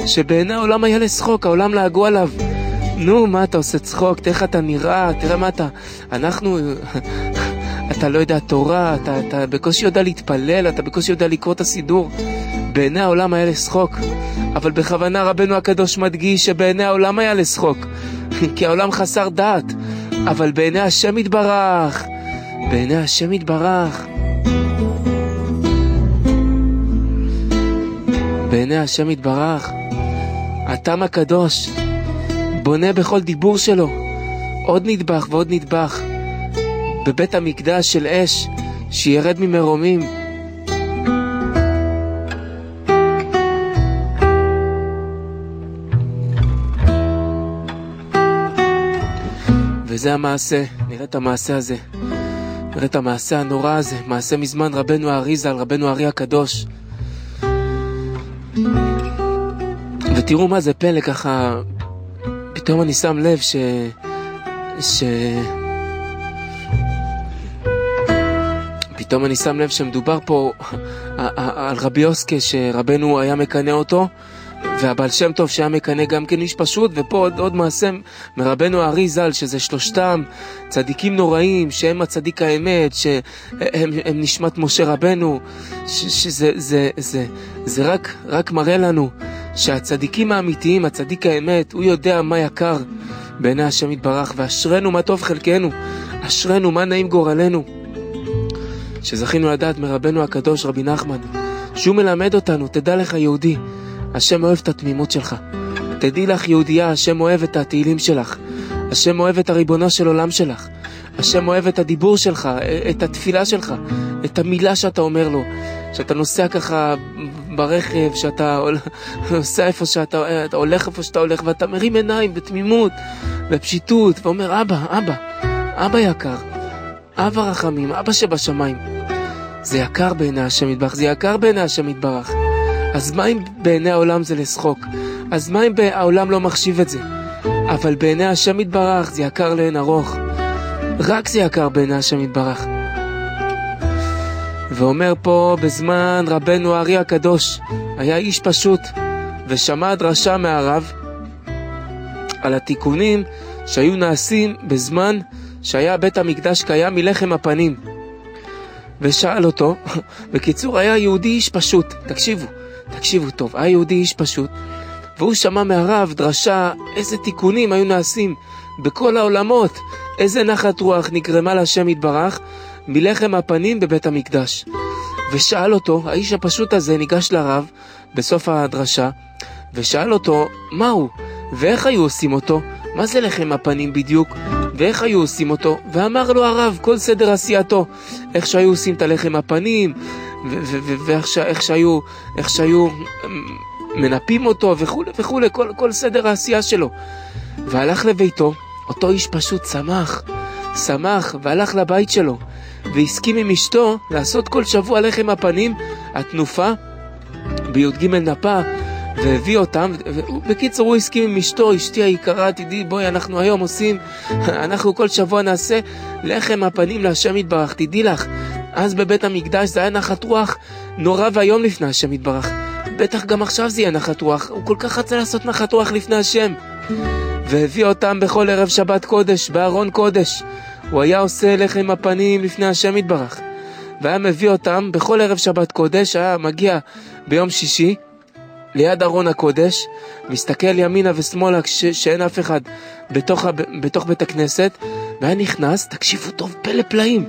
שבעיני העולם היה לשחוק, העולם להגו עליו. נו, מה אתה עושה צחוק? תראה איך אתה נראה, תראה מה אתה... אתה לא יודע תורה, אתה בקושי יודע להתפלל, אתה בקושי יודע לקרוא את הסידור. בעיני העולם היה לשחוק. אבל בכוונה רבנו הקדוש מדגיש שבעיני העולם היה לשחוק. כי העולם חסר דעת. אבל בעיני השם יתברך. בעיני השם יתברך. בעיני השם יתברך. התם הקדוש בונה בכל דיבור שלו עוד נדבך ועוד נדבך. בבית המקדש של אש שירד ממרומים. וזה המעשה, נראה את המעשה הזה, נראה את המעשה הנורא הזה, מעשה מזמן רבנו האריז"ל, רבנו הארי הקדוש. ותראו מה זה פלא ככה, פתאום אני שם לב פתאום אני שם לב שמדובר פה על רבי יוסקה שרבנו היה מקנה אותו, והבעל שם טוב שהיה מקנה גם כן איש פשוט, ופה עוד מעשה מרבנו הארי ז"ל, שזה שלושתם צדיקים נוראים, שהם הצדיק האמת, שהם נשמת משה רבנו, שזה רק מראה לנו שהצדיקים האמיתיים, הצדיק האמת, הוא יודע מה יקר בעיני השם יתברך, ואשרנו מה טוב חלקנו, אשרנו מה נעים גורלנו, שזכינו לדעת מרבנו הקדוש רבי נחמן, שהוא מלמד אותנו, תדע לך יהודי, השם אוהב את התמימות שלך. תדעי לך יהודייה, השם אוהב את התהילים שלך. השם אוהב את הריבונו של עולם שלך. השם אוהב את הדיבור שלך, את התפילה שלך, את המילה שאתה אומר לו. שאתה נוסע ככה ברכב, שאתה נוסע איפה שאתה הולך איפה שאתה הולך, ואתה מרים עיניים בתמימות, בפשיטות, ואומר אבא יקר, אבא רחמים, אבא שבשמיים. זה יקר בעיני השם יתברך, זה יקר בעיני השם יתברך. אז מה אם בעיני העולם זה לשחוק? אז מה אם העולם לא מחשיב את זה? אבל בעיני השם יתברך זה יקר לאין ארוך. רק זה יקר בעיני השם יתברך. ואומר פה בזמן רבנו הארי הקדוש, היה איש פשוט, ושמע דרשה מהרב על התיקונים שהיו נעשים בזמן שהיה בית המקדש קיים מלחם הפנים. ושאל אותו, בקיצור היה יהודי איש פשוט, תקשיבו טוב, היה יהודי איש פשוט, והוא שמע מהרב דרשה איזה תיקונים היו נעשים בכל העולמות, איזה נחת רוח נגרמה להשם יתברך מלחם הפנים בבית המקדש. ושאל אותו, האיש הפשוט הזה ניגש לרב בסוף הדרשה, ושאל אותו מהו, ואיך היו עושים אותו, מה זה לחם הפנים בדיוק, ואיך היו עושים אותו, ואמר לו הרב כל סדר עשייתו, איך שהיו עושים את הלחם הפנים, ואיך שהיו מנפים אותו וכו', כל סדר העשייה שלו. והלך לביתו, אותו איש פשוט שמח, והלך לבית שלו, והסכים עם אשתו לעשות כל שבוע לחם הפנים, התנופה, בי"ג נפה, והביא אותם, בקיצור הוא הסכים עם אשתו, אשתי היקרה, תדעי בואי אנחנו היום עושים, אנחנו כל שבוע נעשה לחם הפנים להשם יתברך, תדעי לך, אז בבית המקדש זה היה נחת רוח נורא והיום לפני השם יתברך, בטח גם עכשיו זה יהיה נחת רוח, הוא כל כך רצה לעשות נחת רוח לפני השם, והביא אותם בכל ערב שבת קודש, בארון קודש, הוא היה עושה לחם הפנים לפני השם יתברך, והיה מביא אותם בכל ערב שבת קודש, היה מגיע ביום שישי, ליד ארון הקודש, מסתכל ימינה ושמאלה שאין אף אחד בתוך בית הכנסת, והיה נכנס, תקשיבו טוב, פלא פלאים,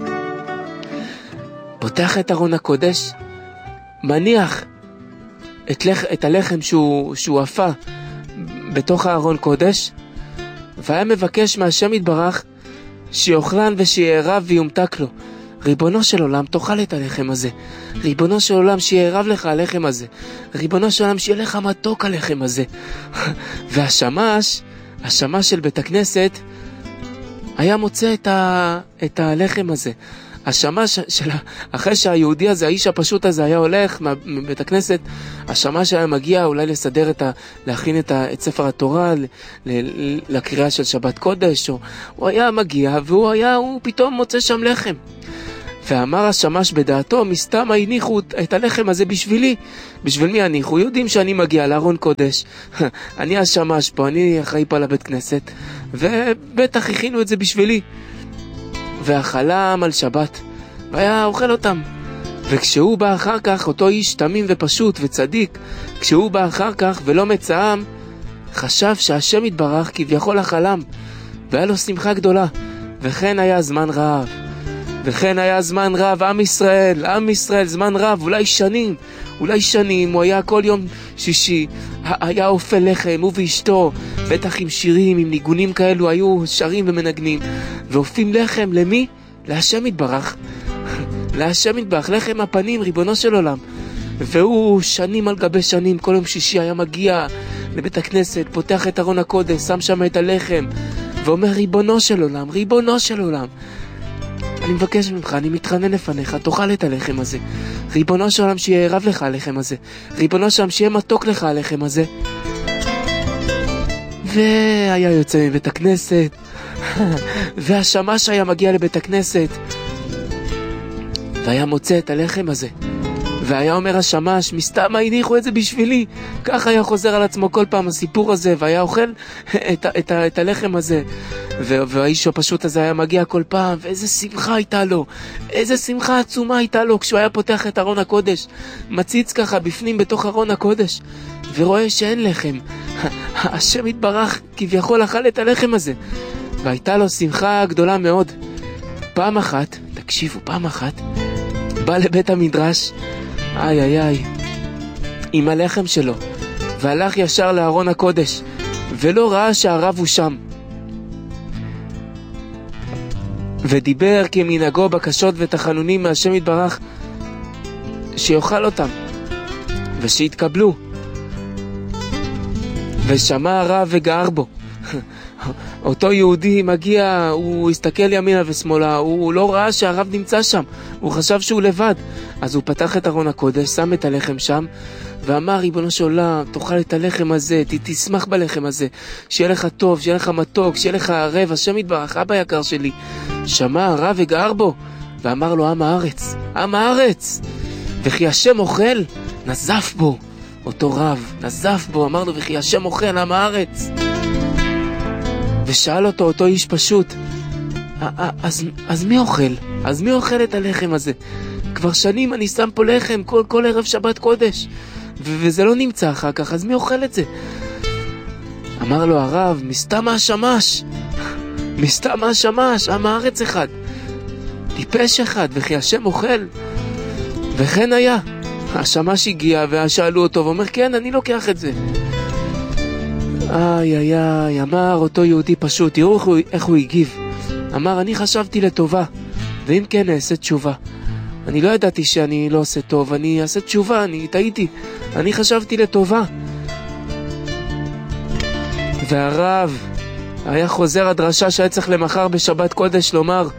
פותח את ארון הקודש, מניח את הלחם שהוא עפה בתוך הארון קודש, והיה מבקש מהשם יתברך שיאכלן ושיערב ויומתק לו. ריבונו של עולם, תאכל את הלחם הזה. ריבונו של עולם, שיערב לך הלחם הזה. ריבונו של עולם, שיהיה לך מתוק הלחם הזה. והשמש של בית הכנסת היה מוצא את הלחם הזה. השמש אחרי שהיהודי הזה, האיש הפשוט הזה היה הולך מבית הכנסת, השמש היה מגיע אולי לסדר להכין את ספר התורה לקריאה של שבת קודש, הוא היה מגיע והוא פתאום מוצא שם לחם. ואמר השמש בדעתו, מסתם הניחו את הלחם הזה בשבילי. בשביל מי הניחו? יודעים שאני מגיע לארון קודש. אני השמש פה, אני אחראי פה לבית כנסת, ובטח הכינו את זה בשבילי. והחלם על שבת, והיה אוכל אותם. וכשהוא בא אחר כך, אותו איש תמים ופשוט וצדיק, כשהוא בא אחר כך ולא מצעם, חשב שהשם יתברך כביכול החלם, והיה לו שמחה גדולה. וכן היה זמן רב. וכן היה זמן רב, עם ישראל, זמן רב, אולי שנים, הוא היה כל יום שישי, היה אופה לחם, הוא ואשתו, בטח עם שירים, עם ניגונים כאלו, היו שרים ומנגנים, ואופים לחם, למי? להשם יתברך. להשם יתברך, לחם הפנים, ריבונו של עולם. והוא שנים על גבי שנים, כל יום שישי היה מגיע לבית הכנסת, פותח את ארון הקודש, שם שם את הלחם, ואומר, ריבונו של עולם, אני מבקש ממך, אני מתחנן לפניך, תאכל את הלחם הזה. ריבונו של עולם, שיהיה ערב לך הלחם הזה. ריבונו של עולם, שיהיה מתוק לך הלחם הזה. והיה יוצא מבית הכנסת, והשמש היה מגיע לבית הכנסת, והיה מוצא את הלחם הזה. והיה אומר השמש, מסתם הניחו את זה בשבילי. כך היה חוזר על עצמו כל פעם הסיפור הזה, והיה אוכל את הלחם הזה. והאיש הפשוט הזה היה מגיע כל פעם, ואיזה שמחה הייתה לו, איזה שמחה עצומה הייתה לו, כשהוא היה פותח את ארון הקודש, מציץ ככה בפנים בתוך ארון הקודש, ורואה שאין לחם. השם יתברך כביכול אכל את הלחם הזה, והייתה לו שמחה גדולה מאוד. פעם אחת, בא לבית המדרש, עם הלחם שלו, והלך ישר לארון הקודש, ולא ראה שהרב הוא שם. ודיבר כמנהגו בקשות ותחנונים מהשם יתברך, שיאכל אותם, ושיתקבלו. ושמע הרב וגער בו. אותו יהודי מגיע, הוא הסתכל ימינה ושמאלה, הוא לא ראה שהרב נמצא שם, הוא חשב שהוא לבד. אז הוא פתח את ארון הקודש, שם את הלחם שם, ואמר, ריבונו של עולם, תאכל את הלחם הזה, תשמח בלחם הזה, שיהיה לך טוב, שיהיה לך מתוק, שיהיה לך ערב, השם יתברך, אבא יקר שלי. שמע הרב וגער בו, ואמר לו, עם הארץ, וכי השם אוכל, נזף בו. אותו רב נזף בו, אמר לו, וכי השם אוכל, עם הארץ. ושאל אותו איש פשוט, אז מי אוכל? אז מי אוכל את הלחם הזה? כבר שנים אני שם פה לחם כל ערב שבת קודש, וזה לא נמצא אחר כך, אז מי אוכל את זה? אמר לו הרב, מסתם השמש, עם הארץ אחד, טיפש אחד, וכי השם אוכל. וכן היה, השמש הגיע ושאלו אותו, ואומר, כן, אני לוקח את זה. אמר אותו יהודי פשוט, תראו איך הוא הגיב. אמר, אני חשבתי לטובה, ואם כן אעשה תשובה. אני לא ידעתי שאני לא עושה טוב, אני אעשה תשובה, אני טעיתי, אני חשבתי לטובה. והרב היה חוזר הדרשה שהיה צריך למחר בשבת קודש לומר.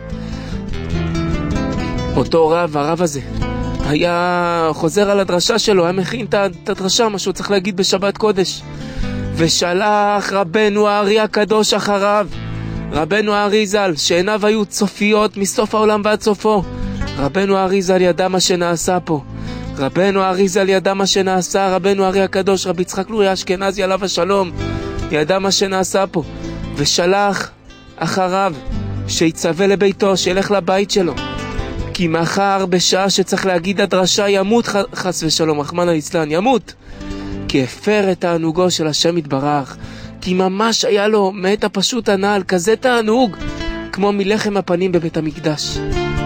אותו הרב הזה היה חוזר על הדרשה שלו, היה מכין את הדרשה, מה שהוא צריך להגיד בשבת קודש. ושלח רבנו הארי הקדוש אחריו, רבנו הארי ז"ל, שעיניו היו צופיות מסוף העולם ועד סופו. רבנו הארי ז"ל ידע מה שנעשה פה, רבנו הארי ז"ל ידע מה שנעשה, רבנו הארי הקדוש, רבי יצחק לוריה אשכנזי עליו השלום, ידע מה שנעשה פה, ושלח אחריו שיצווה לביתו, שילך לבית שלו, כי מחר בשעה שצריך להגיד הדרשה ימות, חס ושלום, רחמנא ליצלן, ימות, כי הפר את תענוגו של השם יתברך, כי ממש היה לו מאת הפשוט הנעל כזה תענוג כמו מלחם הפנים בבית המקדש.